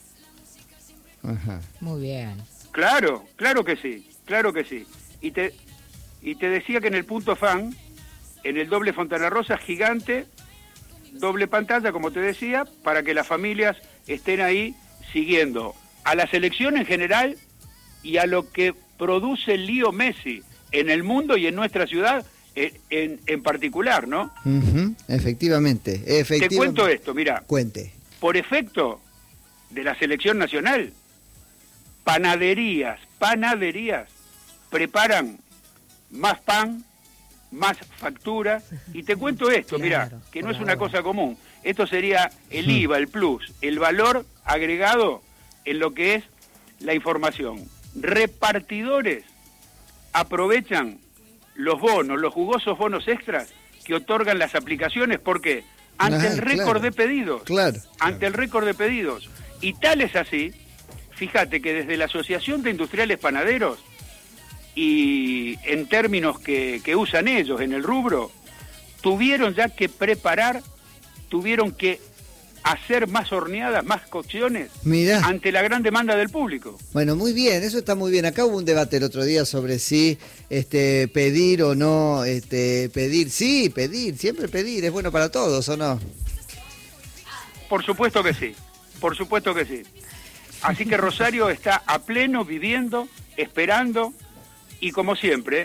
Ajá. Muy bien. Claro, claro que sí, claro que sí. Y te, y te decía que en el punto fan, en el doble Fontana Rosa gigante, doble pantalla, como te decía, para que las familias estén ahí siguiendo a la selección en general y a lo que produce Leo Messi en el mundo y en nuestra ciudad en, en, en particular, ¿no? Uh-huh. Efectivamente, efectivamente. Te cuento esto, mira. Cuente. Por efecto de la selección nacional, panaderías, panaderías preparan más pan, más factura, y te cuento esto, claro, mira, que no es una cosa común. Esto sería el I V A, el plus, el valor agregado en lo que es la información. Repartidores aprovechan los bonos, los jugosos bonos extras que otorgan las aplicaciones, ¿por qué? Ante ah, el récord claro, de pedidos. Claro. Ante el récord de pedidos. Y tal es así, fíjate que desde la Asociación de Industriales Panaderos, y en términos que, que usan ellos en el rubro, tuvieron ya que preparar, tuvieron que hacer más horneadas, más cocciones, Mirá. ante la gran demanda del público. Bueno, muy bien, eso está muy bien. Acá hubo un debate el otro día sobre si este, pedir o no este, pedir. Sí, pedir, siempre pedir, es bueno para todos, ¿o no? Por supuesto que sí, por supuesto que sí. Así que Rosario está a pleno, viviendo, esperando, y como siempre...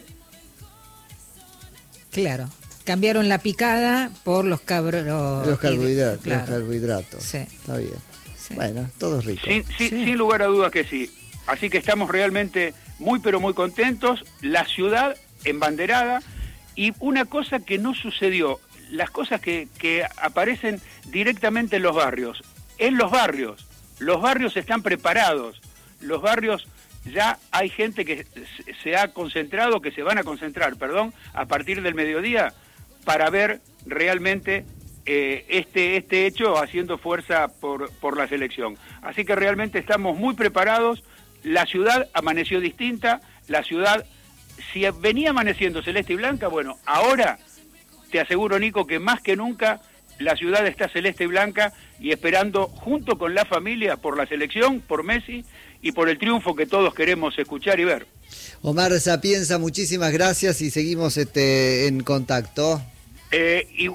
Claro. Cambiaron la picada por los cabros. Los carbohidratos. Claro. Los carbohidratos. Sí. Está bien. Sí. Bueno, todo rico. Sin, sin, sí. sin lugar a dudas que sí. Así que estamos realmente muy pero muy contentos. La ciudad embanderada. Y una cosa que no sucedió, las cosas que, que aparecen directamente en los barrios. En los barrios. Los barrios están preparados. Los barrios... Ya hay gente que se ha concentrado, que se van a concentrar, perdón, a partir del mediodía para ver realmente eh, este este hecho haciendo fuerza por, por la selección. Así que realmente estamos muy preparados. La ciudad amaneció distinta. La ciudad, si venía amaneciendo celeste y blanca, bueno, ahora te aseguro, Nico, que más que nunca la ciudad está celeste y blanca y esperando junto con la familia por la selección, por Messi y por el triunfo que todos queremos escuchar y ver. Omar Sapienza, muchísimas gracias y seguimos este en contacto. Eh, y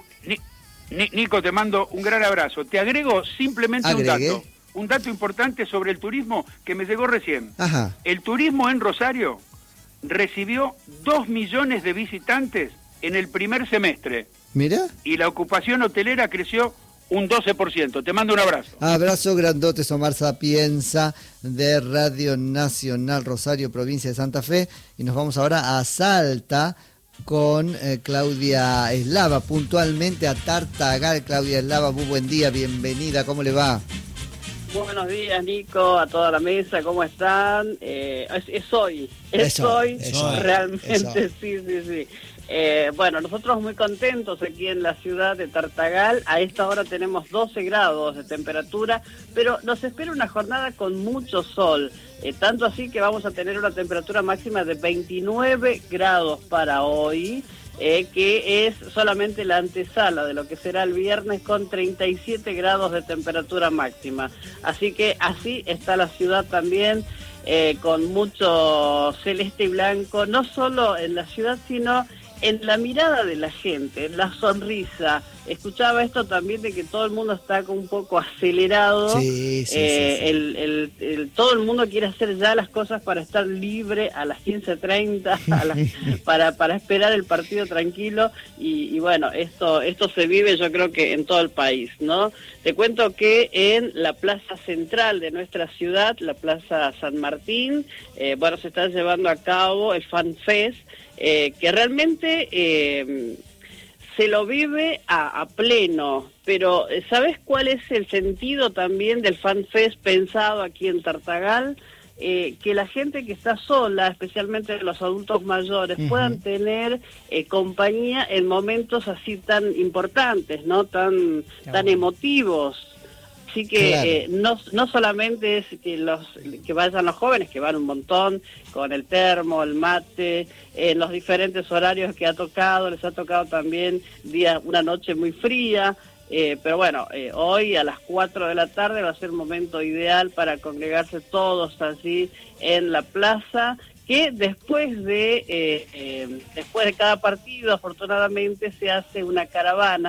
Ni, Nico, te mando un gran abrazo. Te agrego simplemente Agregue. un dato, un dato importante sobre el turismo que me llegó recién. Ajá. El turismo en Rosario recibió dos millones de visitantes en el primer semestre. Mira. Y la ocupación hotelera creció un doce por ciento. Te mando un abrazo. Abrazo grandote, Omar Sapienza de Radio Nacional Rosario, provincia de Santa Fe. Y nos vamos ahora a Salta con eh, Claudia Eslava, puntualmente a Tartagal. Claudia Eslava, muy buen día, bienvenida, ¿cómo le va? Buenos días, Nico, a toda la mesa, ¿cómo están? Eh, es, es hoy, es eso, hoy, eso, realmente, eso. sí, sí, sí. Eh, bueno, nosotros muy contentos aquí en la ciudad de Tartagal. A esta hora tenemos doce grados de temperatura, pero nos espera una jornada con mucho sol. Eh, tanto así que vamos a tener una temperatura máxima de veintinueve grados para hoy, eh, que es solamente la antesala de lo que será el viernes con treinta y siete grados de temperatura máxima. Así que así está la ciudad también, eh, con mucho celeste y blanco, no solo en la ciudad, sino en la mirada de la gente, en la sonrisa. Escuchaba esto también de que todo el mundo está un poco acelerado. Sí, sí, eh, sí, sí. El, el, el, todo el mundo quiere hacer ya las cosas para estar libre a las quince treinta, a las, para, para esperar el partido tranquilo. Y, y bueno, esto, esto se vive yo creo que en todo el país, ¿no? Te cuento que en la plaza central de nuestra ciudad, la plaza San Martín, eh, bueno, se está llevando a cabo el Fan Fest, eh, que realmente eh, se lo vive a, a pleno, pero ¿sabes cuál es el sentido también del Fan Fest pensado aquí en Tartagal? Eh, que la gente que está sola, especialmente los adultos mayores, uh-huh. puedan tener eh, compañía en momentos así tan importantes, ¿no? Tan, tan emotivos. Así que claro. eh, no, no solamente es que los que vayan los jóvenes, que van un montón con el termo, el mate, en eh, los diferentes horarios que ha tocado, les ha tocado también día, una noche muy fría, eh, pero bueno, eh, hoy a las cuatro de la tarde va a ser un momento ideal para congregarse todos allí en la plaza, que después de eh, eh, después de cada partido, afortunadamente, se hace una caravana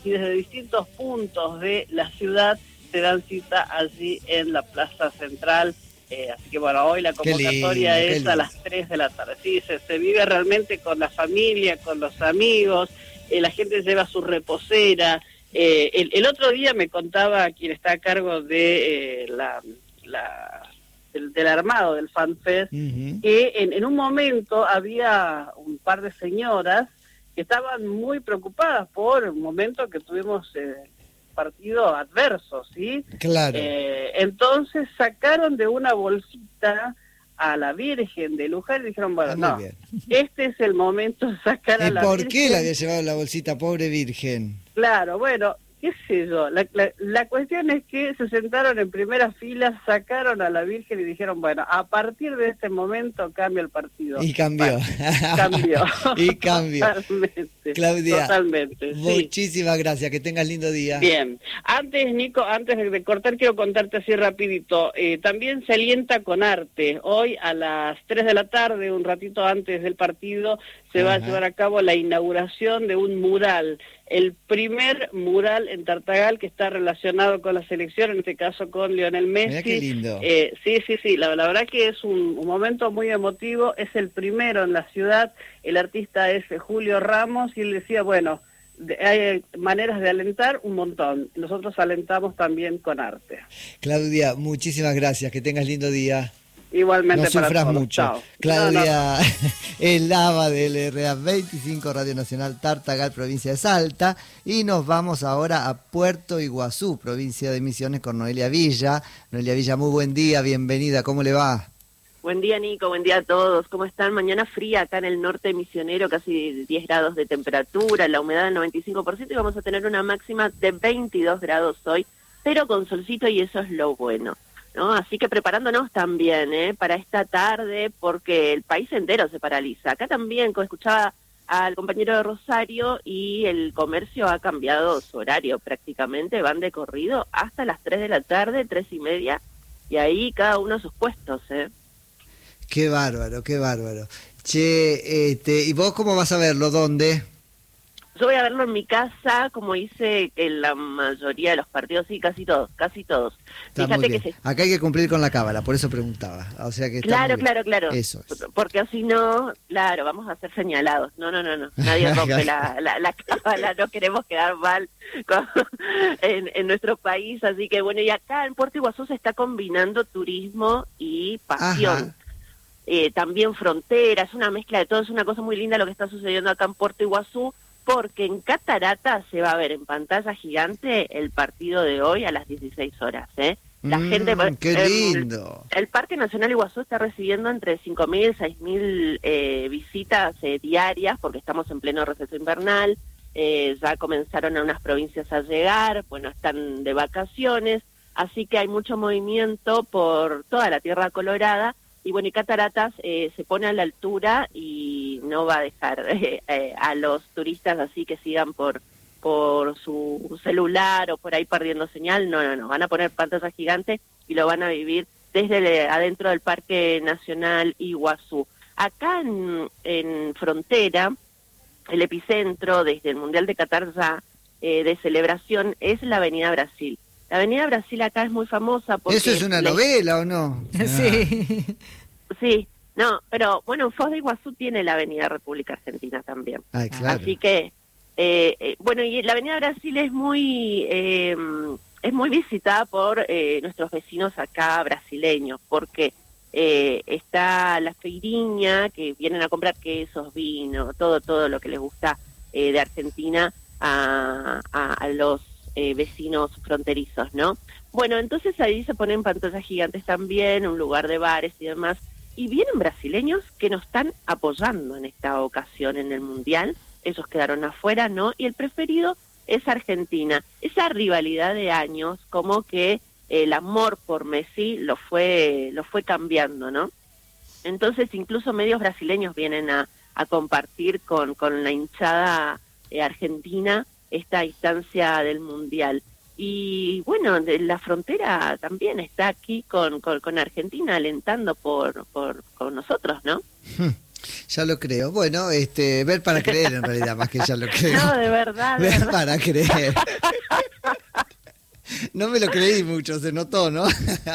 y desde distintos puntos de la ciudad se dan cita allí en la Plaza Central. Eh, así que bueno, hoy la convocatoria lindo, es a las tres de la tarde. Sí, se, se vive realmente con la familia, con los amigos, eh, la gente lleva su reposera. Eh, el, el otro día me contaba quien está a cargo de eh, la, la del, del armado del FanFest, uh-huh. que en, en un momento había un par de señoras que estaban muy preocupadas por un momento que tuvimos... Eh, partido adverso, ¿sí? Claro. Eh, entonces sacaron de una bolsita a la Virgen de Luján y dijeron, bueno, ah, no, bien. Este es el momento de sacar a la ¿Por Virgen. ¿Por qué la había llevado la bolsita, pobre Virgen? Claro, bueno, qué sé yo, la, la, la cuestión es que se sentaron en primera fila, sacaron a la Virgen y dijeron, bueno, a partir de este momento cambia el partido. Y cambió. Bueno, cambió. Y cambió. Totalmente. Claudia, totalmente, muchísimas sí. gracias, que tengas lindo día. Bien, antes Nico, antes de cortar quiero contarte así rapidito, eh, también se alienta con arte, hoy a las tres de la tarde, un ratito antes del partido, se Ajá. va a llevar a cabo la inauguración de un mural, el primer mural en Tartagal que está relacionado con la selección, en este caso con Lionel Messi. Mirá qué lindo. Eh, sí, sí, sí, la, la verdad que es un, un momento muy emotivo, es el primero en la ciudad, el artista es Julio Ramos y él decía, bueno, de, hay maneras de alentar un montón, nosotros alentamos también con arte. Claudia, muchísimas gracias, que tengas lindo día. Igualmente no para sufras todos. mucho. Chao. Claudia no, no. es lava del R A veinticinco, Radio Nacional Tartagal, provincia de Salta. Y nos vamos ahora a Puerto Iguazú, provincia de Misiones, con Noelia Villa. Noelia Villa, muy buen día, bienvenida, ¿cómo le va? Buen día, Nico, buen día a todos. ¿Cómo están? Mañana fría acá en el norte misionero, casi diez grados de temperatura, la humedad del noventa y cinco por ciento y vamos a tener una máxima de veintidós grados hoy, pero con solcito y eso es lo bueno, ¿no? Así que preparándonos también ¿eh? para esta tarde, porque el país entero se paraliza. Acá también, como escuchaba al compañero de Rosario, y el comercio ha cambiado su horario prácticamente, van de corrido hasta las tres de la tarde, tres y media, y ahí cada uno a sus puestos, ¿eh? Qué bárbaro, qué bárbaro. Che, este, ¿y vos cómo vas a verlo? ¿Dónde? Yo voy a verlo en mi casa, como hice en la mayoría de los partidos, sí, casi todos, casi todos. Está Fíjate muy bien. que se... Acá hay que cumplir con la cábala, por eso preguntaba. O sea que está claro, muy bien. claro, claro. Eso es. Porque si no, claro, vamos a ser señalados. No, no, no, no. Nadie rompe la, la, la cábala, no queremos quedar mal con, en, en nuestro país. Así que bueno, y acá en Puerto Iguazú se está combinando turismo y pasión. Ajá. Eh, también frontera, es una mezcla de todo, es una cosa muy linda lo que está sucediendo acá en Puerto Iguazú, porque en Catarata se va a ver en pantalla gigante el partido de hoy a las dieciséis horas, ¿eh? La mm, gente... ¡Qué lindo! El, el Parque Nacional Iguazú está recibiendo entre cinco mil y seis mil eh, visitas eh, diarias, porque estamos en pleno receso invernal, eh, ya comenzaron a unas provincias a llegar, bueno, están de vacaciones, así que hay mucho movimiento por toda la Tierra Colorada. Y bueno, y Cataratas eh, se pone a la altura y no va a dejar eh, eh, a los turistas así que sigan por por su celular o por ahí perdiendo señal. No, no, no. Van a poner pantalla gigante y lo van a vivir desde el, adentro del Parque Nacional Iguazú. Acá en, en Frontera, el epicentro desde el Mundial de Qatar ya eh, de celebración es la Avenida Brasil. La Avenida Brasil acá es muy famosa porque... ¿Eso es una le... novela o no? Sí. Sí, no, pero bueno, Foz de Iguazú tiene la Avenida República Argentina también. Ay, claro. Así que, eh, eh, bueno, y la Avenida Brasil es muy eh, es muy visitada por eh, nuestros vecinos acá brasileños, porque eh, está la feiriña, que vienen a comprar quesos, vino, todo, todo lo que les gusta eh, de Argentina a, a, a los eh, vecinos fronterizos, ¿no? Bueno, entonces ahí se ponen pantallas gigantes también, un lugar de bares y demás, y vienen brasileños que nos están apoyando en esta ocasión en el Mundial. Ellos quedaron afuera, ¿no? Y el preferido es Argentina. Esa rivalidad de años, como que el amor por Messi lo fue lo fue cambiando, ¿no? Entonces incluso medios brasileños vienen a, a compartir con, con la hinchada eh, argentina esta instancia del Mundial. Y bueno, de la frontera también está aquí con, con, con Argentina alentando por, por con nosotros, ¿no? Ya lo creo. Bueno, este, ver para creer en realidad, más que ya lo creo. No, de verdad, de ver verdad. para creer. No me lo creí mucho, se notó, ¿no?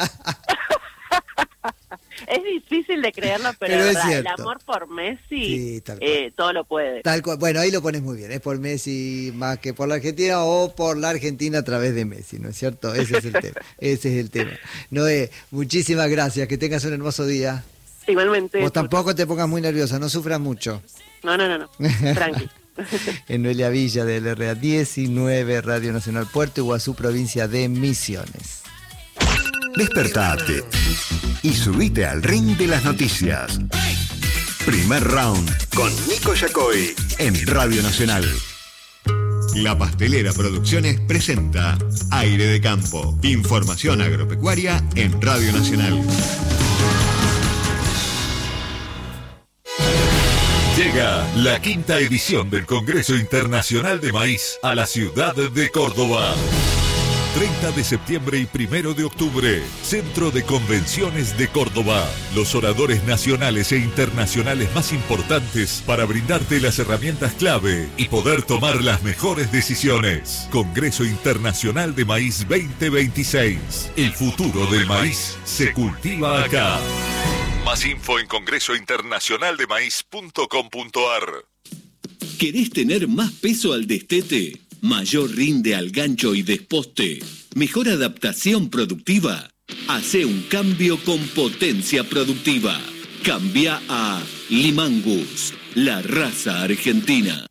Es difícil de creerlo, pero, Pero de es verdad, el cierto. amor por Messi Sí, tal cual. eh, todo lo puede. Tal cual. Bueno, ahí lo pones muy bien. Es por Messi más que por la Argentina o por la Argentina a través de Messi, ¿no es cierto? Ese es el tema. Ese es el tema. Noé, muchísimas gracias. Que tengas un hermoso día. Igualmente. Vos tampoco te pongas muy nerviosa, no sufras mucho. No, no, no, no. Tranqui. En Noelia Villa del R A diecinueve, Radio Nacional Puerto Iguazú, provincia de Misiones. Despertate y subite al ring de las noticias. Primer round con Nico Yacoy en Radio Nacional. La Pastelera Producciones presenta Aire de Campo. Información agropecuaria en Radio Nacional. Llega la quinta edición del Congreso Internacional de Maíz a la ciudad de Córdoba. treinta de septiembre y primero de octubre, Centro de Convenciones de Córdoba. Los oradores nacionales e internacionales más importantes para brindarte las herramientas clave y poder tomar las mejores decisiones. Congreso Internacional de Maíz veinte veintiséis. El futuro del maíz se cultiva acá. Más info en congreso internacional de maíz punto com punto a r. ¿Querés tener más peso al destete? ¿Mayor rinde al gancho y desposte? ¿Mejor adaptación productiva? Hacé un cambio con potencia productiva. Cambia a Limangus, la raza argentina.